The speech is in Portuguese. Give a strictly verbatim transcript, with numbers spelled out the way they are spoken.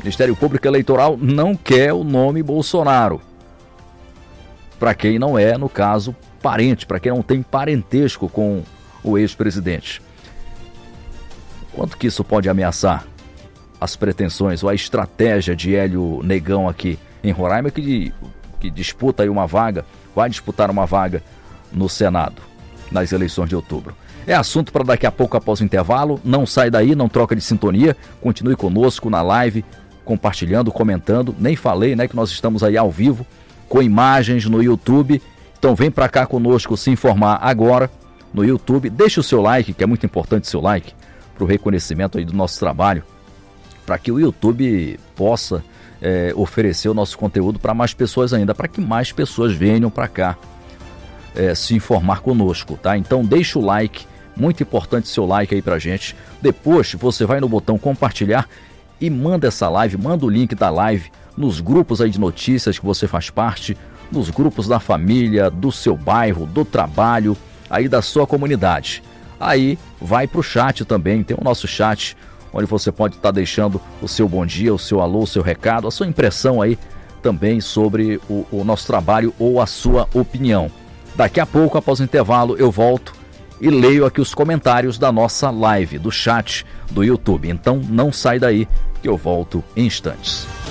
Ministério Público Eleitoral não quer o nome Bolsonaro. Para quem não é, no caso, parente, para quem não tem parentesco com o ex-presidente. Quanto que isso pode ameaçar as pretensões ou a estratégia de Hélio Negão aqui em Roraima, que, que disputa aí uma vaga, vai disputar uma vaga no Senado, nas eleições de outubro. É assunto para daqui a pouco, após o intervalo. Não sai daí, não troca de sintonia. Continue conosco na live, compartilhando, comentando. Nem falei, né, que nós estamos aí ao vivo, com imagens no YouTube. Então vem para cá conosco se informar agora no YouTube. Deixe o seu like, que é muito importante o seu like, para o reconhecimento aí do nosso trabalho, para que o YouTube possa é, oferecer o nosso conteúdo para mais pessoas ainda, para que mais pessoas venham para cá é, se informar conosco, tá? Então deixa o like, muito importante seu like aí pra gente. Depois você vai no botão compartilhar e manda essa live, manda o link da live nos grupos aí de notícias que você faz parte, nos grupos da família, do seu bairro, do trabalho, aí da sua comunidade. Aí vai pro chat também, tem o nosso chat, onde você pode estar deixando o seu bom dia, o seu alô, o seu recado, a sua impressão aí também sobre o, o nosso trabalho ou a sua opinião. Daqui a pouco, após o intervalo, eu volto e leio aqui os comentários da nossa live, do chat do YouTube. Então não sai daí que eu volto em instantes.